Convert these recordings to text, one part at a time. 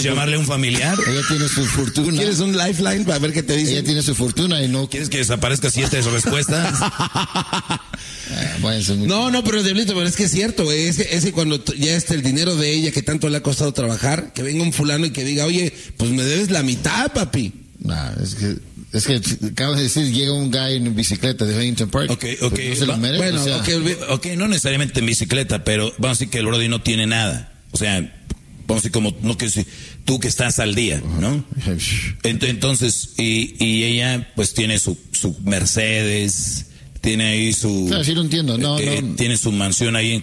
llamarle a un familiar? Ella tiene su fortuna. ¿Quieres un lifeline para ver qué te dice? Ella tiene su fortuna y no... ¿Quieres que desaparezca 7 respuestas? No, pero Diablito, pero es que es cierto, güey. Es que cuando ya está el dinero de ella que tanto le ha costado trabajar, que venga un fulano y que diga, oye, pues me debes la mitad, papi. Es que acabas de decir, llega un guy en bicicleta de Huntington Park. Ok. ¿No se lo merece? Bueno, ok, no necesariamente en bicicleta, pero vamos a decir que el brody no tiene nada. O sea, vamos a decir como, no que si tú que estás al día, ¿no? Entonces, y ella pues tiene su Mercedes, tiene ahí su... Claro, sí lo entiendo, no. Tiene su mansión ahí en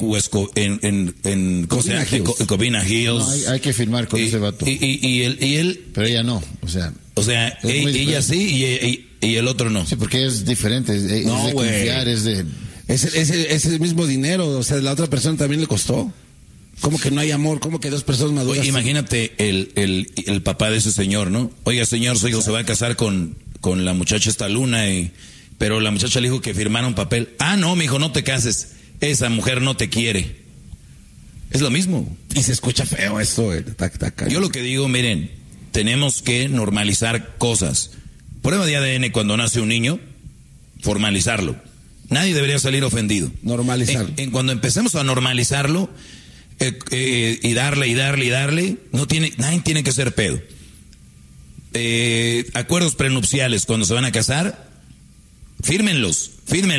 Covina Hills. No, hay que firmar con ese vato. Y él... Pero ella no, O sea, ella sí y el otro no. Sí, porque es diferente. Es de confiar, es de... Es el mismo dinero, o sea, la otra persona también le costó. ¿Cómo que no hay amor? ¿Cómo que dos personas maduras? Oye, imagínate el papá de ese señor, ¿no? Oiga, señor, su hijo se va a casar con la muchacha esta Luna, pero la muchacha le dijo que firmara un papel. Ah, no, mijo, no te cases. Esa mujer no te quiere. Es lo mismo. Y se escucha feo eso, Yo lo que digo, miren, tenemos que normalizar cosas. Prueba de ADN cuando nace un niño, formalizarlo. Nadie debería salir ofendido. Normalizarlo. Cuando empecemos a normalizarlo, y darle, nadie tiene que ser pedo. Acuerdos prenupciales cuando se van a casar, fírmenlos.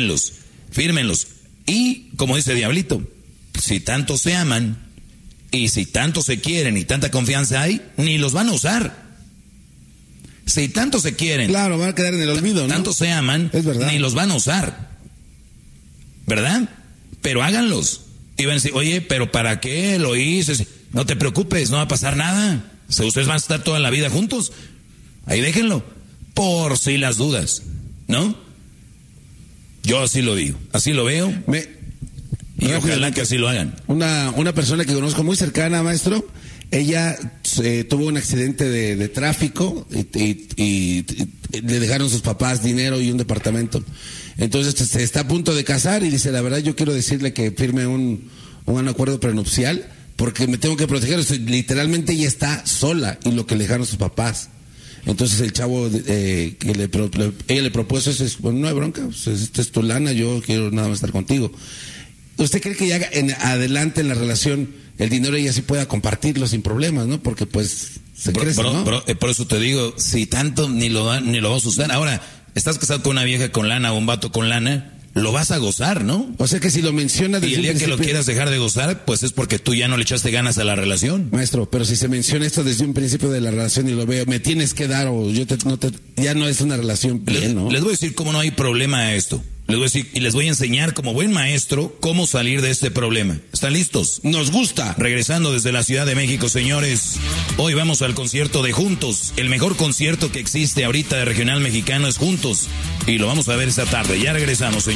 Y, como dice Diablito, si tanto se aman, y si tanto se quieren y tanta confianza hay, ni los van a usar. Si tanto se quieren, claro, van a quedar en el olvido, ¿no? Tanto se aman, es verdad, ni los van a usar. ¿Verdad? Pero háganlos. Y van a decir, oye, pero ¿para qué lo hice? No te preocupes, no va a pasar nada. Ustedes van a estar toda la vida juntos. Ahí déjenlo. Por si las dudas, ¿no? Yo así lo digo, así lo veo. Y ojalá que así lo hagan. Una persona que conozco muy cercana, maestro, ella tuvo un accidente de tráfico y le dejaron sus papás dinero y un departamento. Entonces se está a punto de casar y dice, la verdad yo quiero decirle que firme un acuerdo prenupcial porque me tengo que proteger. O sea, literalmente ella está sola y lo que le dejaron sus papás. Entonces el chavo ella le propuso eso, bueno, no hay bronca, pues, esta es tu lana, yo quiero nada más estar contigo. ¿Usted cree que ya adelante en la relación el dinero ella sí pueda compartirlo sin problemas, no? Porque pues se crece, ¿no? Por eso te digo, si tanto ni lo vas a usar. Ahora, estás casado con una vieja con lana o un vato con lana, lo vas a gozar, ¿no? O sea que si lo menciona desde y el día que lo quieras dejar de gozar, pues es porque tú ya no le echaste ganas a la relación. Maestro, pero si se menciona esto desde un principio de la relación y lo veo, me tienes que dar o ya no es una relación bien, ¿no? Les voy a decir cómo no hay problema a esto. Les voy a decir y les voy a enseñar como buen maestro cómo salir de este problema. ¿Están listos? Nos gusta. Regresando desde la Ciudad de México, señores. Hoy vamos al concierto de Juntos. El mejor concierto que existe ahorita de regional mexicano es Juntos. Y lo vamos a ver esta tarde. Ya regresamos, señores.